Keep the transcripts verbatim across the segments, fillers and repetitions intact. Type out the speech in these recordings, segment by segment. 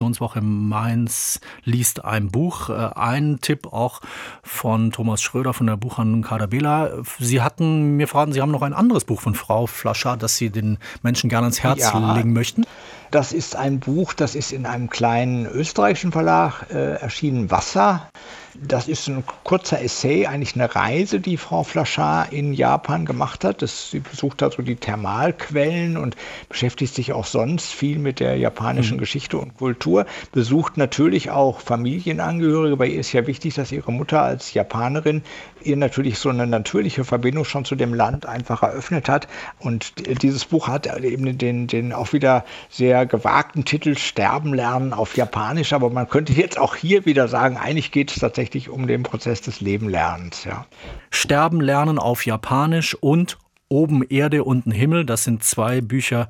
Literaturredaktionswoche Mainz liest ein Buch. Ein Tipp auch von Thomas Schröder von der Buchhandlung Cardabela. Sie hatten mir verraten, Sie haben noch ein anderes Buch von Frau Flaschard, das Sie den Menschen gerne ans Herz Ja, legen möchten. das ist ein Buch, das ist in einem kleinen österreichischen Verlag äh, erschienen, Wasser. Das ist ein kurzer Essay, eigentlich eine Reise, die Frau Flaschard in Japan gemacht hat. Das, sie besucht da so die Thermalquellen und beschäftigt sich auch sonst viel mit der japanischen mhm. Geschichte und Kultur. Besucht natürlich auch Familienangehörige. Bei ihr ist ja wichtig, dass ihre Mutter als Japanerin ihr natürlich so eine natürliche Verbindung schon zu dem Land einfach eröffnet hat. Und dieses Buch hat eben den, den auch wieder sehr gewagten Titel Sterben lernen auf Japanisch. Aber man könnte jetzt auch hier wieder sagen, eigentlich geht es tatsächlich um den Prozess des Lebenlernens. Ja. Sterben lernen auf Japanisch und Oben Erde, unten Himmel, das sind zwei Bücher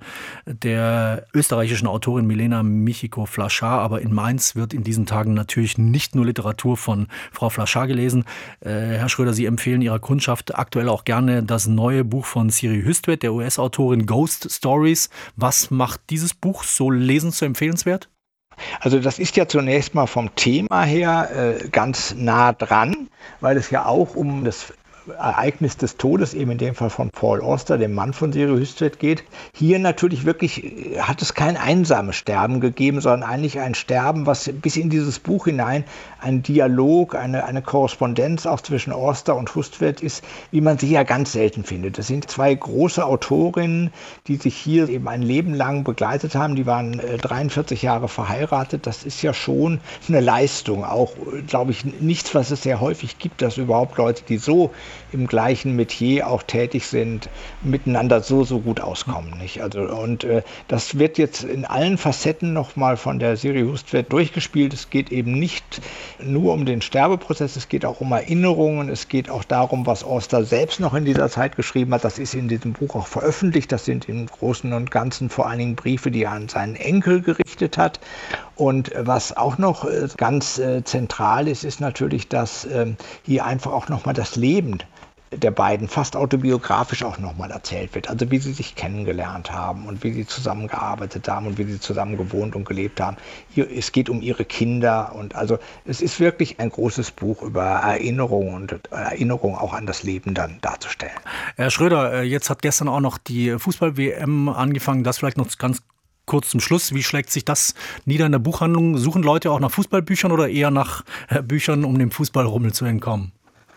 der österreichischen Autorin Milena Michiko Flaschard. Aber in Mainz wird in diesen Tagen natürlich nicht nur Literatur von Frau Flaschard gelesen. Äh, Herr Schröder, Sie empfehlen Ihrer Kundschaft aktuell auch gerne das neue Buch von Siri Hüstvedt, der U S-Autorin Ghost Stories. Was macht dieses Buch so lesens- so empfehlenswert? Also das ist ja zunächst mal vom Thema her äh, ganz nah dran, weil es ja auch um das Ereignis des Todes, eben in dem Fall von Paul Auster, dem Mann von Siri Hüstvedt, geht. Hier natürlich wirklich hat es kein einsames Sterben gegeben, sondern eigentlich ein Sterben, was bis in dieses Buch hinein ein Dialog, eine, eine Korrespondenz auch zwischen Auster und Hüstvedt ist, wie man sie ja ganz selten findet. Das sind zwei große Autorinnen, die sich hier eben ein Leben lang begleitet haben. Die waren äh, dreiundvierzig Jahre verheiratet. Das ist ja schon eine Leistung. Auch, glaube ich, nichts, was es sehr häufig gibt, dass überhaupt Leute, die so im gleichen Metier auch tätig sind, miteinander so, so gut auskommen. Nicht? Also, und äh, das wird jetzt in allen Facetten nochmal von der Siri Hüstvedt durchgespielt. Es geht eben nicht nur um den Sterbeprozess, es geht auch um Erinnerungen, es geht auch darum, was Auster selbst noch in dieser Zeit geschrieben hat. Das ist in diesem Buch auch veröffentlicht. Das sind im Großen und Ganzen vor allen Dingen Briefe, die er an seinen Enkel gerichtet hat. Und was auch noch ganz äh, zentral ist, ist natürlich, dass äh, hier einfach auch nochmal das Leben der beiden fast autobiografisch auch nochmal erzählt wird. Also wie sie sich kennengelernt haben und wie sie zusammengearbeitet haben und wie sie zusammen gewohnt und gelebt haben. Es geht um ihre Kinder und also es ist wirklich ein großes Buch über Erinnerung und Erinnerung auch an das Leben dann darzustellen. Herr Schröder, jetzt hat gestern auch noch die Fußball-W M angefangen. Das vielleicht noch ganz kurz zum Schluss. Wie schlägt sich das nieder in der Buchhandlung? Suchen Leute auch nach Fußballbüchern oder eher nach Büchern, um dem Fußballrummel zu entkommen?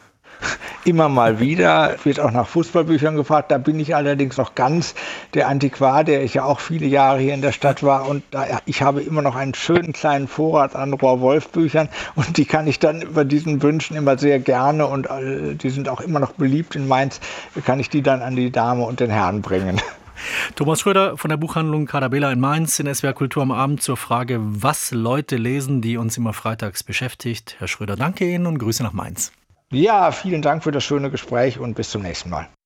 Immer mal wieder wird auch nach Fußballbüchern gefragt. Da bin ich allerdings noch ganz der Antiquar, der ich ja auch viele Jahre hier in der Stadt war. Und da, ich habe immer noch einen schönen kleinen Vorrat an Rohr-Wolf-Büchern. Und die kann ich dann über diesen Wünschen immer sehr gerne. Und äh, die sind auch immer noch beliebt in Mainz. Kann ich die dann an die Dame und den Herrn bringen. Thomas Schröder von der Buchhandlung Cardabela in Mainz in S W R Kultur am Abend zur Frage, was Leute lesen, die uns immer freitags beschäftigt. Herr Schröder, danke Ihnen und Grüße nach Mainz. Ja, vielen Dank für das schöne Gespräch und bis zum nächsten Mal.